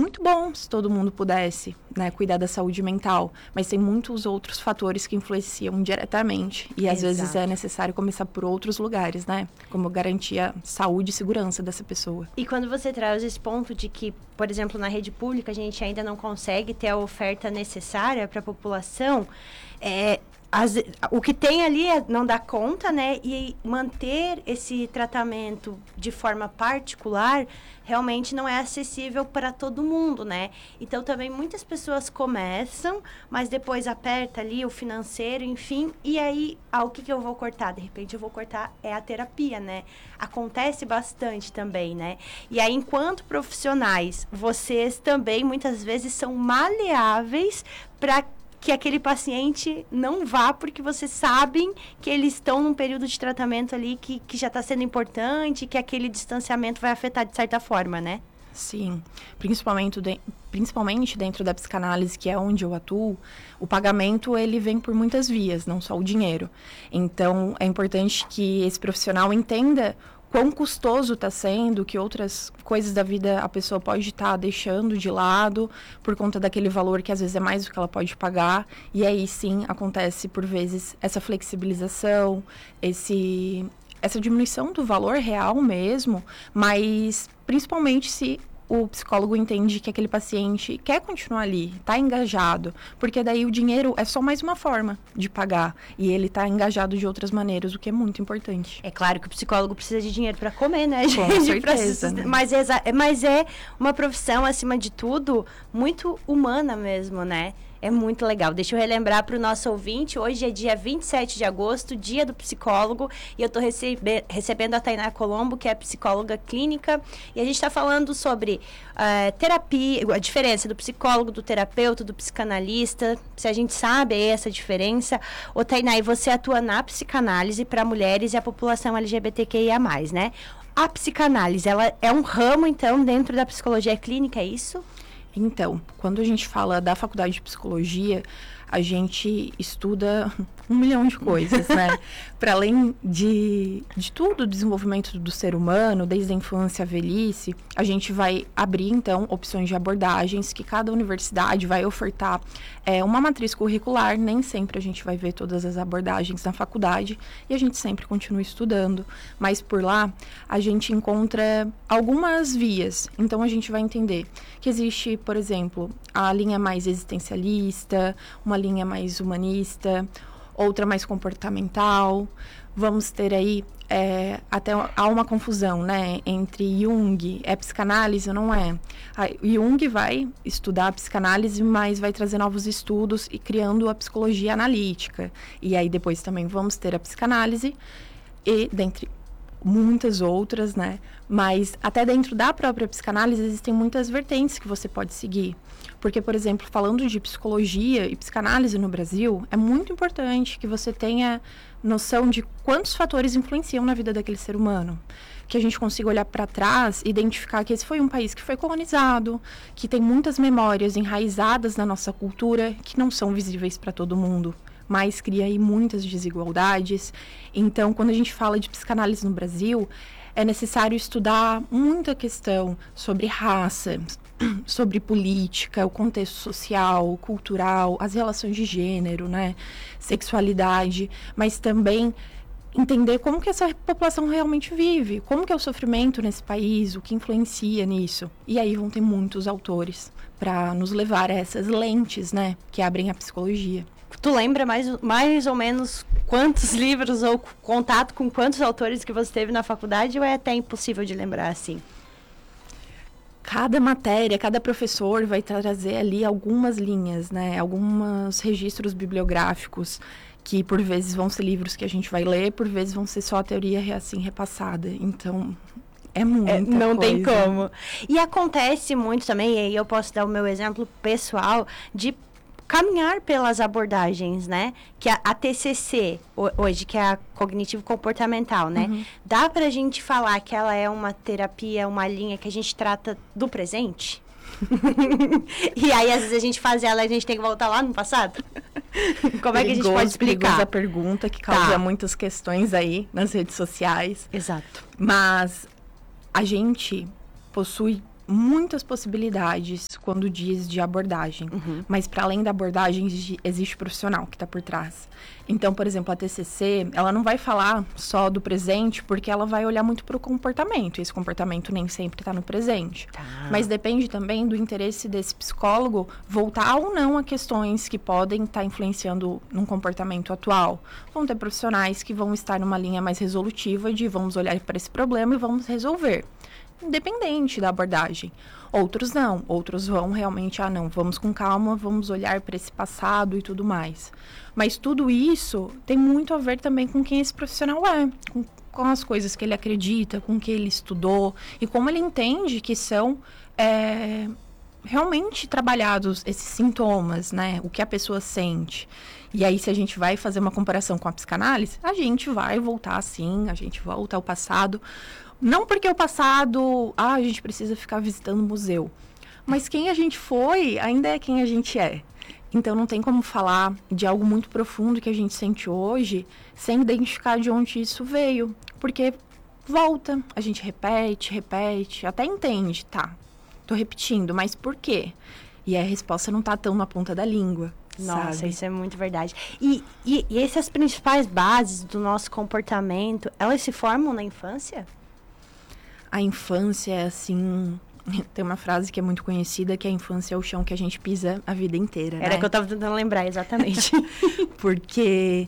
muito bom se todo mundo pudesse, né, cuidar da saúde mental, mas tem muitos outros fatores que influenciam diretamente. E às vezes é necessário começar por outros lugares, né? Como garantir a saúde e segurança dessa pessoa. E quando você traz esse ponto de que, por exemplo, na rede pública, a gente ainda não consegue ter a oferta necessária para a população, o que tem ali não dá conta, né? E manter esse tratamento de forma particular realmente não é acessível para todo mundo, né? Então, também muitas pessoas começam, mas depois aperta ali o financeiro, enfim, e aí, o que eu vou cortar? De repente, eu vou cortar a terapia, né? Acontece bastante também, né? E aí, enquanto profissionais, vocês também, muitas vezes, são maleáveis para que aquele paciente não vá, porque vocês sabem que eles estão num período de tratamento ali que já está sendo importante, que aquele distanciamento vai afetar de certa forma, né? Sim, principalmente dentro da psicanálise, que é onde eu atuo, o pagamento ele vem por muitas vias, não só o dinheiro. Então, é importante que esse profissional entenda quão custoso está sendo, que outras coisas da vida a pessoa pode estar deixando de lado por conta daquele valor que às vezes é mais do que ela pode pagar. E aí sim acontece por vezes essa flexibilização, essa diminuição do valor real mesmo, mas principalmente se o psicólogo entende que aquele paciente quer continuar ali, está engajado, porque daí o dinheiro é só mais uma forma de pagar e ele está engajado de outras maneiras, o que é muito importante. É claro que o psicólogo precisa de dinheiro para comer, né, gente? Com certeza. Né? Mas é uma profissão, acima de tudo, muito humana mesmo, né? É muito legal. Deixa eu relembrar para o nosso ouvinte, hoje é dia 27 de agosto, dia do psicólogo, e eu estou recebendo a Tainá Colombo, que é psicóloga clínica, e a gente está falando sobre terapia, a diferença do psicólogo, do terapeuta, do psicanalista, se a gente sabe essa diferença. Ô, Tainá, e você atua na psicanálise para mulheres e a população LGBTQIA+, né? A psicanálise, ela é um ramo, então, dentro da psicologia clínica, é isso? Então, quando a gente fala da faculdade de psicologia, a gente estuda 1 milhão de coisas, né? Para além de tudo o desenvolvimento do ser humano, desde a infância à velhice, a gente vai abrir, então, opções de abordagens que cada universidade vai ofertar uma matriz curricular. Nem sempre a gente vai ver todas as abordagens na faculdade e a gente sempre continua estudando. Mas por lá, a gente encontra algumas vias. Então, a gente vai entender que existe, por exemplo, a linha mais existencialista, uma linha mais humanista, outra mais comportamental. Vamos ter aí, até há uma confusão, né, entre Jung, psicanálise ou não é? Jung vai estudar a psicanálise, mas vai trazer novos estudos e criando a psicologia analítica. E aí depois também vamos ter a psicanálise e dentre muitas outras, né? Mas até dentro da própria psicanálise existem muitas vertentes que você pode seguir. Porque, por exemplo, falando de psicologia e psicanálise no Brasil, é muito importante que você tenha noção de quantos fatores influenciam na vida daquele ser humano. Que a gente consiga olhar para trás e identificar que esse foi um país que foi colonizado, que tem muitas memórias enraizadas na nossa cultura que não são visíveis para todo mundo, mas cria aí muitas desigualdades. Então, quando a gente fala de psicanálise no Brasil, é necessário estudar muita questão sobre raça, sobre política, o contexto social, cultural, as relações de gênero, né, sexualidade, mas também entender como que essa população realmente vive, como que é o sofrimento nesse país, o que influencia nisso. E aí vão ter muitos autores para nos levar a essas lentes, né, que abrem a psicologia. Tu lembra mais ou menos quantos livros ou contato com quantos autores que você teve na faculdade, ou é até impossível de lembrar assim? Cada matéria, cada professor vai trazer ali algumas linhas, né? Alguns registros bibliográficos que por vezes vão ser livros que a gente vai ler, por vezes vão ser só a teoria assim repassada. Então, é muita não coisa. Tem como. E acontece muito também, e aí eu posso dar o meu exemplo pessoal de caminhar pelas abordagens, né? Que a TCC, hoje, que é a cognitivo-comportamental, né? Uhum. Dá pra gente falar que ela é uma terapia, uma linha que a gente trata do presente? E aí, às vezes, a gente faz ela e a gente tem que voltar lá no passado? Como é que a gente pode explicar? A pergunta que causa muitas questões aí nas redes sociais. Exato. Mas a gente possui muitas possibilidades quando diz de abordagem. Mas para além da abordagem, existe o profissional que está por trás. Então, por exemplo, a TCC, ela não vai falar só do presente, porque ela vai olhar muito para o comportamento. E esse comportamento nem sempre está no presente. Mas depende também do interesse desse psicólogo voltar ou não a questões que podem estar influenciando num comportamento atual. Vão ter profissionais que vão estar numa linha mais resolutiva de vamos olhar para esse problema e vamos resolver. Independente da abordagem. Outros não. Outros vão realmente, não, vamos com calma, vamos olhar para esse passado e tudo mais. Mas tudo isso tem muito a ver também com quem esse profissional é, com as coisas que ele acredita, com o que ele estudou e como ele entende que são realmente trabalhados esses sintomas, né? O que a pessoa sente. E aí, se a gente vai fazer uma comparação com a psicanálise, a gente vai voltar sim, a gente volta ao passado. Não porque o passado, a gente precisa ficar visitando o museu. Mas quem a gente foi ainda é quem a gente é. Então, não tem como falar de algo muito profundo que a gente sente hoje sem identificar de onde isso veio. Porque volta, a gente repete, até entende, tá, tô repetindo, mas por quê? E a resposta não tá tão na ponta da língua. Nossa, sabe? isso é muito verdade. E essas principais bases do nosso comportamento, elas se formam na infância? A infância é assim... Tem uma frase que é muito conhecida, que a infância é o chão que a gente pisa a vida inteira, Era né? que eu tava tentando lembrar, exatamente. Porque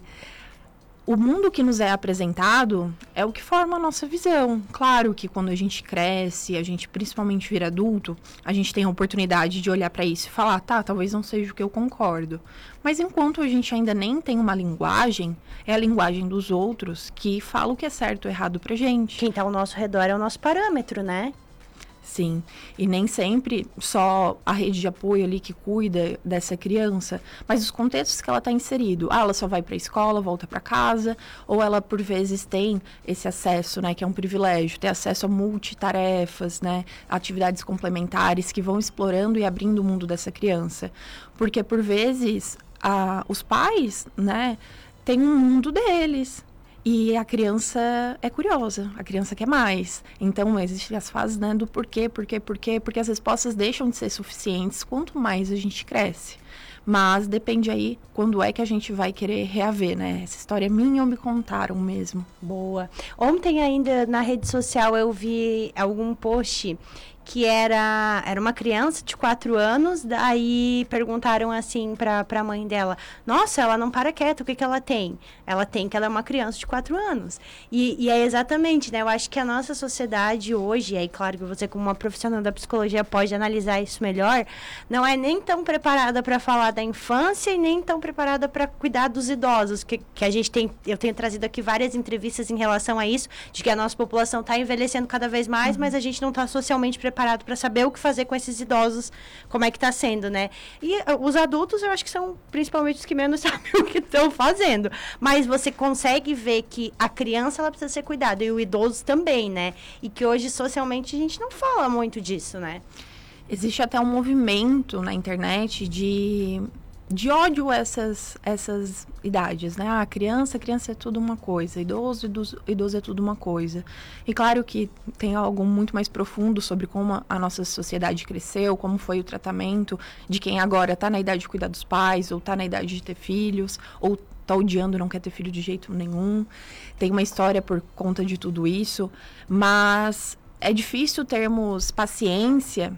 o mundo que nos é apresentado é o que forma a nossa visão. Claro que quando a gente cresce, a gente principalmente vira adulto, a gente tem a oportunidade de olhar para isso e falar, tá, talvez não seja o que eu concordo. Mas enquanto a gente ainda nem tem uma linguagem, é a linguagem dos outros que fala o que é certo ou errado pra gente. Quem tá ao nosso redor é o nosso parâmetro, né? Sim, e nem sempre só a rede de apoio ali que cuida dessa criança, mas os contextos que ela está inserido. Ela só vai para a escola, volta para casa, ou ela por vezes tem esse acesso, né, que é um privilégio, ter acesso a multitarefas, né, atividades complementares que vão explorando e abrindo o mundo dessa criança. Porque por vezes os pais, né, têm um mundo deles. E a criança é curiosa, a criança quer mais. Então, existem as fases, né, do porquê, porque as respostas deixam de ser suficientes quanto mais a gente cresce. Mas depende aí quando é que a gente vai querer reaver, né? Essa história é minha ou me contaram mesmo? Boa. Ontem ainda na rede social eu vi algum post que era uma criança de 4 anos, daí perguntaram assim pra mãe dela, nossa, ela não para quieta, o que ela tem? Ela tem que ela é uma criança de 4 anos. E é exatamente, né? Eu acho que a nossa sociedade hoje, aí claro que você como uma profissional da psicologia pode analisar isso melhor, não é nem tão preparada para falar da infância e nem tão preparada para cuidar dos idosos, que a gente tem, eu tenho trazido aqui várias entrevistas em relação a isso, de que a nossa população está envelhecendo cada vez mais, mas a gente não está socialmente preparado para saber o que fazer com esses idosos, como é que está sendo, né? E os adultos, eu acho que são principalmente os que menos sabem o que estão fazendo. Mas você consegue ver que a criança, ela precisa ser cuidada, e o idoso também, né? E que hoje, socialmente, a gente não fala muito disso, né? Existe até um movimento na internet de ódio a essas idades, né? Criança é tudo uma coisa, idoso é tudo uma coisa. E claro que tem algo muito mais profundo sobre como a nossa sociedade cresceu, como foi o tratamento de quem agora está na idade de cuidar dos pais, ou está na idade de ter filhos, ou está odiando, não quer ter filho de jeito nenhum. Tem uma história por conta de tudo isso, mas é difícil termos paciência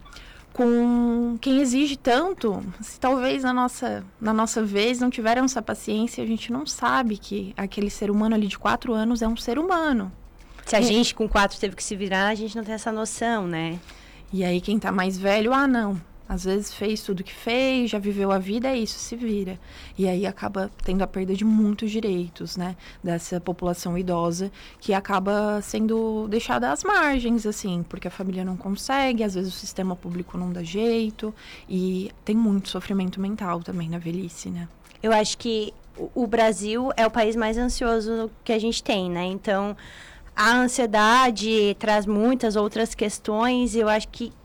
com quem exige tanto. Se talvez na nossa vez não tiveram essa paciência, a gente não sabe que aquele ser humano ali de 4 anos é um ser humano. Se a gente com 4 teve que se virar, a gente não tem essa noção, né? E aí quem tá mais velho, não. Às vezes fez tudo que fez, já viveu a vida, é isso, se vira. E aí acaba tendo a perda de muitos direitos, né? Dessa população idosa, que acaba sendo deixada às margens, assim, porque a família não consegue, às vezes o sistema público não dá jeito, e tem muito sofrimento mental também na velhice, né? Eu acho que o Brasil é o país mais ansioso que a gente tem, né? Então, a ansiedade traz muitas outras questões, e eu acho que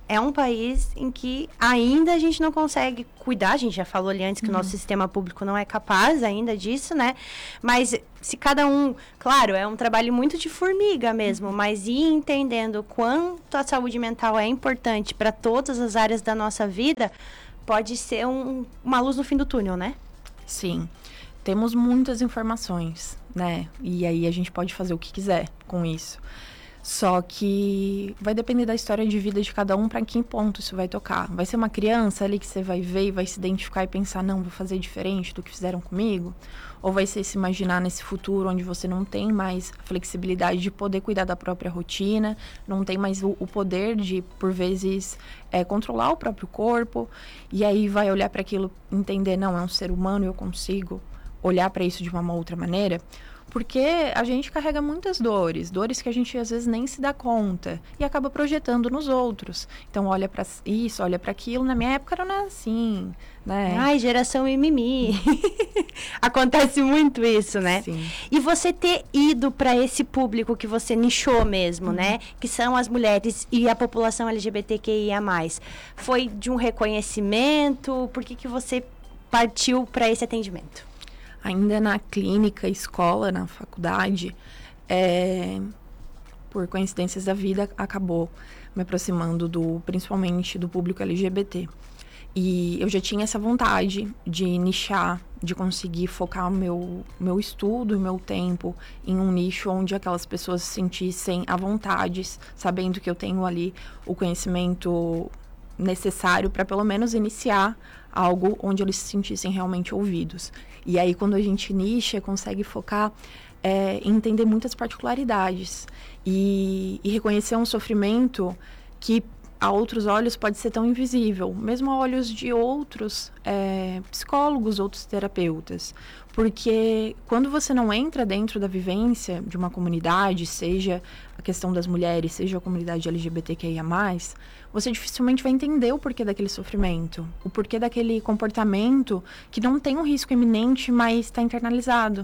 é um país em que ainda a gente não consegue cuidar. A gente já falou ali antes que o nosso sistema público não é capaz ainda disso, né? Mas se cada um... Claro, é um trabalho muito de formiga mesmo, mas ir entendendo quanto a saúde mental é importante para todas as áreas da nossa vida, pode ser uma luz no fim do túnel, né? Sim. Temos muitas informações, né? E aí a gente pode fazer o que quiser com isso. Só que vai depender da história de vida de cada um para que ponto isso vai tocar. Vai ser uma criança ali que você vai ver e vai se identificar e pensar, não, vou fazer diferente do que fizeram comigo? Ou vai ser se imaginar nesse futuro onde você não tem mais a flexibilidade de poder cuidar da própria rotina, não tem mais o poder de, por vezes, controlar o próprio corpo. E aí vai olhar para aquilo, entender, não, é um ser humano e eu consigo olhar para isso de uma outra maneira. Porque a gente carrega muitas dores que a gente às vezes nem se dá conta e acaba projetando nos outros. Então olha para isso, olha para aquilo, na minha época não era assim, né? Ai, geração mimimi. Acontece muito isso, né? Sim. E você ter ido para esse público que você nichou mesmo, né? Que são as mulheres e a população LGBTQIA+. Foi de um reconhecimento? Por que você partiu para esse atendimento? Ainda na clínica, escola, na faculdade, por coincidências da vida, acabou me aproximando principalmente do público LGBT. E eu já tinha essa vontade de nichar, de conseguir focar o meu estudo e meu tempo em um nicho onde aquelas pessoas se sentissem à vontade, sabendo que eu tenho ali o conhecimento necessário para pelo menos iniciar algo onde eles se sentissem realmente ouvidos. E aí, quando a gente nicha, consegue focar em entender muitas particularidades e reconhecer um sofrimento que a outros olhos pode ser tão invisível, mesmo a olhos de outros psicólogos, outros terapeutas. Porque quando você não entra dentro da vivência de uma comunidade, seja a questão das mulheres, seja a comunidade LGBTQIA+, você dificilmente vai entender o porquê daquele sofrimento, o porquê daquele comportamento que não tem um risco iminente, mas está internalizado.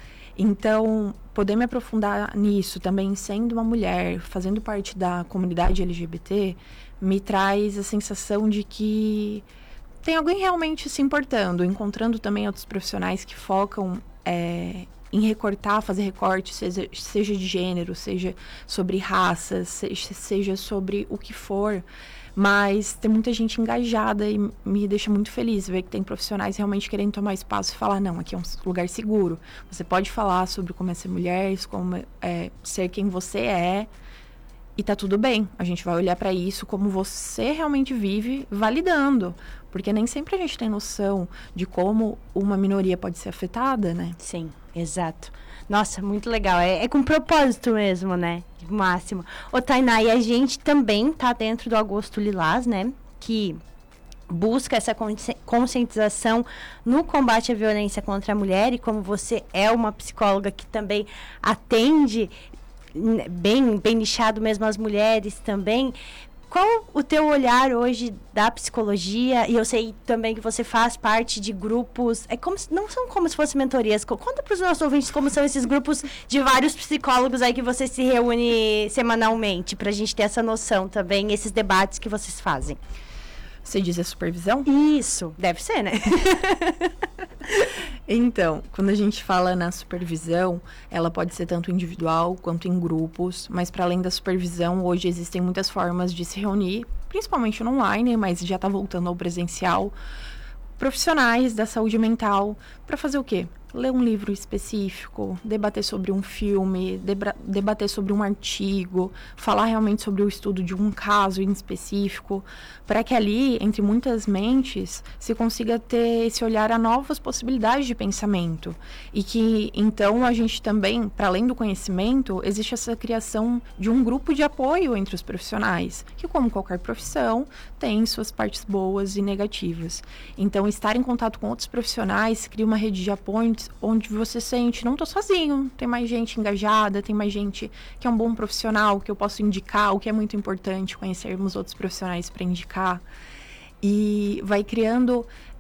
Então, poder me aprofundar nisso também, sendo uma mulher, fazendo parte da comunidade LGBT, me traz a sensação de que tem alguém realmente se importando, encontrando também outros profissionais que focam em recortar, fazer recorte, seja de gênero, seja sobre raça, seja sobre o que for. Mas tem muita gente engajada e me deixa muito feliz ver que tem profissionais realmente querendo tomar espaço e falar, não, aqui é um lugar seguro. Você pode falar sobre como é ser mulher, como é ser quem você é, e tá tudo bem. A gente vai olhar para isso como você realmente vive, validando. Porque nem sempre a gente tem noção de como uma minoria pode ser afetada, né? Sim, exato. Nossa, muito legal. É com propósito mesmo, né? Máximo. Ô, Tainá, e a gente também tá dentro do Agosto Lilás, né? Que busca essa conscientização no combate à violência contra a mulher. E como você é uma psicóloga que também atende bem nichado mesmo as mulheres também, qual o teu olhar hoje da psicologia? E eu sei também que você faz parte de grupos, não são como se fossem mentorias. Conta para os nossos ouvintes como são esses grupos de vários psicólogos aí que você se reúne semanalmente, para a gente ter essa noção também, esses debates que vocês fazem. Você diz a supervisão? Isso, deve ser, né? Então, quando a gente fala na supervisão, ela pode ser tanto individual quanto em grupos, mas para além da supervisão, hoje existem muitas formas de se reunir, principalmente no online, mas já está voltando ao presencial, profissionais da saúde mental, para fazer o quê? Ler um livro específico, debater sobre um filme, debater sobre um artigo, falar realmente sobre o estudo de um caso em específico, para que ali, entre muitas mentes, se consiga ter esse olhar a novas possibilidades de pensamento. E que, então, a gente também, para além do conhecimento, existe essa criação de um grupo de apoio entre os profissionais, que, como qualquer profissão, tem suas partes boas e negativas. Então, estar em contato com outros profissionais cria uma rede de apoio onde você sente, não estou sozinho, tem mais gente engajada, tem mais gente que é um bom profissional, que eu posso indicar, o que é muito importante, conhecermos outros profissionais para indicar. E vai criando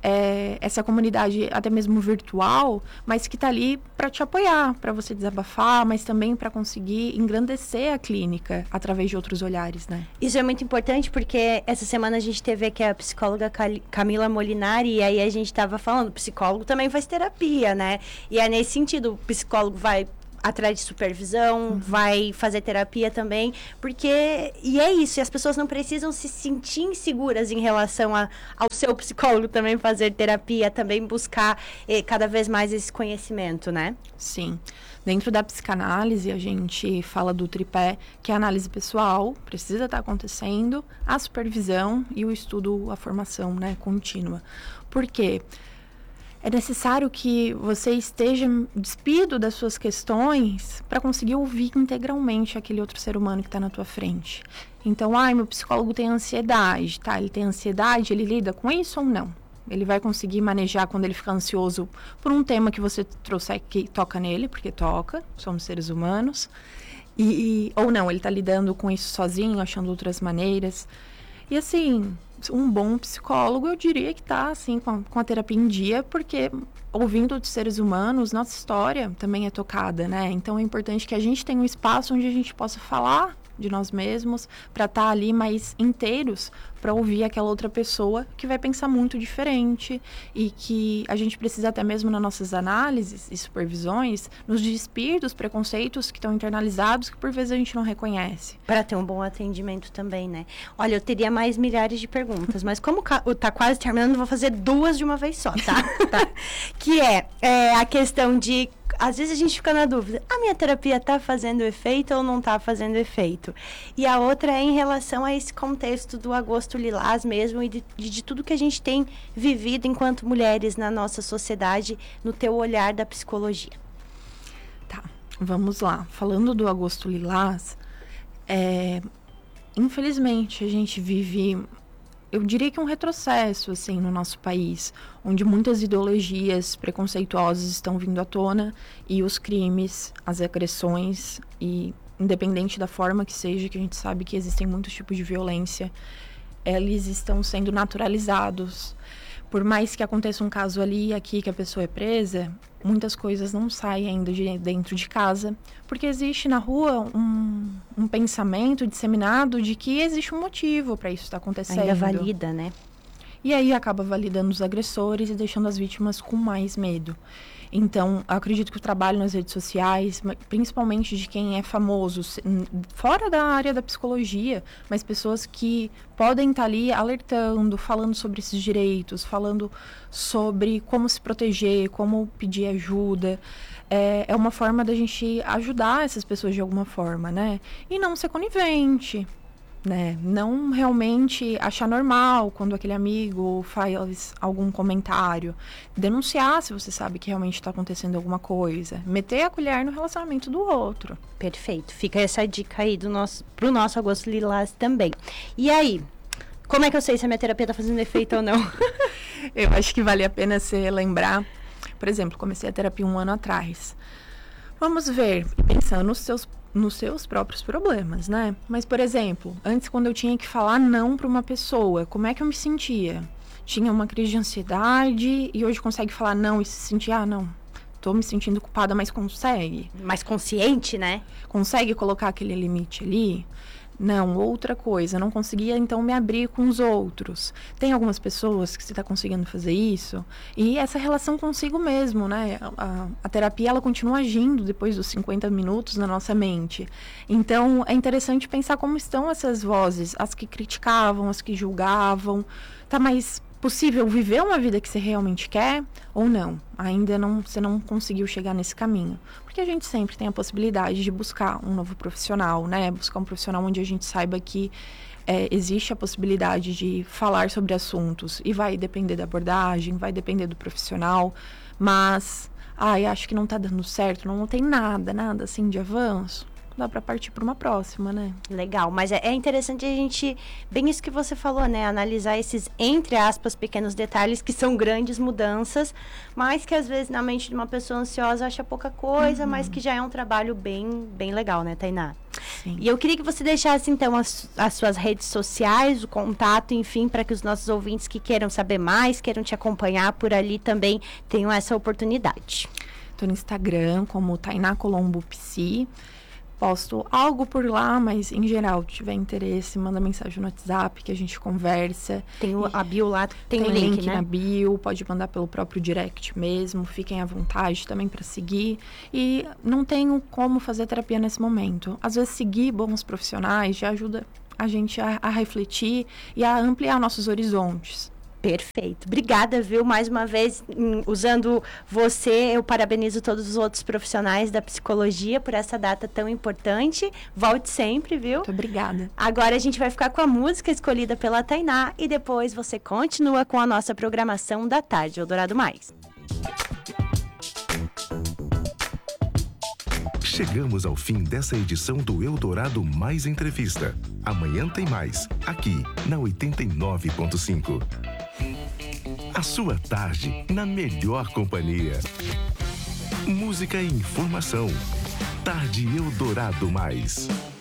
essa comunidade até mesmo virtual, mas que está ali para te apoiar, para você desabafar, mas também para conseguir engrandecer a clínica através de outros olhares, né? Isso é muito importante porque essa semana a gente teve aqui a psicóloga Camila Molinari, e aí a gente estava falando, o psicólogo também faz terapia, né? E é nesse sentido, o psicólogo vai atrás de supervisão, vai fazer terapia também, porque, e é isso, e as pessoas não precisam se sentir inseguras em relação ao seu psicólogo também fazer terapia, também buscar cada vez mais esse conhecimento, né? Sim. Dentro da psicanálise, a gente fala do tripé, que é a análise pessoal, precisa estar acontecendo, a supervisão e o estudo, a formação, né, contínua. Por quê? É necessário que você esteja despido das suas questões para conseguir ouvir integralmente aquele outro ser humano que está na tua frente. Então, meu psicólogo tem ansiedade, tá? Ele tem ansiedade, ele lida com isso ou não? Ele vai conseguir manejar quando ele fica ansioso por um tema que você trouxer que toca nele, porque toca, somos seres humanos. Ou não, ele está lidando com isso sozinho, achando outras maneiras. E assim, um bom psicólogo, eu diria que está assim, com a terapia em dia, porque ouvindo outros seres humanos, nossa história também é tocada, né? Então é importante que a gente tenha um espaço onde a gente possa falar de nós mesmos, para estar ali mais inteiros, para ouvir aquela outra pessoa que vai pensar muito diferente e que a gente precisa até mesmo nas nossas análises e supervisões nos despir dos preconceitos que estão internalizados que por vezes a gente não reconhece. Para ter um bom atendimento também, né? Olha, eu teria mais milhares de perguntas, mas como tá quase terminando, vou fazer 2 de uma vez só, tá? Tá. Que é a questão de às vezes a gente fica na dúvida, a minha terapia está fazendo efeito ou não está fazendo efeito? E a outra é em relação a esse contexto do Agosto Lilás mesmo e de tudo que a gente tem vivido enquanto mulheres na nossa sociedade, no teu olhar da psicologia. Tá, vamos lá. Falando do Agosto Lilás, infelizmente a gente vive, eu diria que um retrocesso, assim, no nosso país, onde muitas ideologias preconceituosas estão vindo à tona e os crimes, as agressões, e independente da forma que seja, que a gente sabe que existem muitos tipos de violência, eles estão sendo naturalizados. Por mais que aconteça um caso ali e aqui que a pessoa é presa, muitas coisas não saem ainda de dentro de casa, porque existe na rua um pensamento disseminado de que existe um motivo para isso estar acontecendo. Ainda valida, né? E aí acaba validando os agressores e deixando as vítimas com mais medo. Então, eu acredito que o trabalho nas redes sociais, principalmente de quem é famoso, fora da área da psicologia, mas pessoas que podem estar ali alertando, falando sobre esses direitos, falando sobre como se proteger, como pedir ajuda, é uma forma da gente ajudar essas pessoas de alguma forma, né? E não ser conivente, né? Não realmente achar normal quando aquele amigo faz algum comentário. Denunciar se você sabe que realmente está acontecendo alguma coisa. Meter a colher no relacionamento do outro. Perfeito. Fica essa dica aí pro nosso Agosto Lilás também. E aí, como é que eu sei se a minha terapia está fazendo efeito ou não? Eu acho que vale a pena você lembrar. Por exemplo, comecei a terapia 1 ano atrás. Vamos ver, pensando nos seus próprios problemas, né? Mas, por exemplo, antes quando eu tinha que falar não para uma pessoa, como é que eu me sentia? Tinha uma crise de ansiedade e hoje consegue falar não e se sentir, não, tô me sentindo culpada, mas consegue? Mais consciente, né? Consegue colocar aquele limite ali? Não, outra coisa, não conseguia então me abrir com os outros. Tem algumas pessoas que você está conseguindo fazer isso, e essa relação consigo mesmo, né? A terapia, ela continua agindo depois dos 50 minutos na nossa mente. Então, é interessante pensar como estão essas vozes, as que criticavam, as que julgavam. Tá mais possível viver uma vida que você realmente quer ou não? Ainda não, você não conseguiu chegar nesse caminho. Porque a gente sempre tem a possibilidade de buscar um novo profissional, né? Buscar um profissional onde a gente saiba que existe a possibilidade de falar sobre assuntos. E vai depender da abordagem, vai depender do profissional. Mas, acho que não tá dando certo, não tem nada assim de avanço. dá para partir para uma próxima, né? Legal, mas é interessante a gente, bem isso que você falou, né? Analisar esses, entre aspas, pequenos detalhes que são grandes mudanças, mas que às vezes na mente de uma pessoa ansiosa acha pouca coisa, mas que já é um trabalho bem legal, né, Tainá? Sim. E eu queria que você deixasse, então, as suas redes sociais, o contato, enfim, para que os nossos ouvintes que queiram saber mais, queiram te acompanhar por ali também tenham essa oportunidade. Tô no Instagram como Tainá Colombo Psi. Posto algo por lá, mas em geral, se tiver interesse, manda mensagem no WhatsApp que a gente conversa. Tem a bio lá, tem o link, né? na bio, pode mandar pelo próprio direct mesmo. Fiquem à vontade também para seguir. E não tenho como fazer terapia nesse momento. Às vezes seguir bons profissionais já ajuda a gente a refletir e a ampliar nossos horizontes. Perfeito. Obrigada, viu? Mais uma vez, usando você, eu parabenizo todos os outros profissionais da psicologia por essa data tão importante. Volte sempre, viu? Muito obrigada. Agora a gente vai ficar com a música escolhida pela Tainá e depois você continua com a nossa programação da tarde, Eldorado Mais. Chegamos ao fim dessa edição do Eldorado Mais Entrevista. Amanhã tem mais, aqui na 89.5. A sua tarde na melhor companhia. Música e informação. Tarde Eldorado Mais.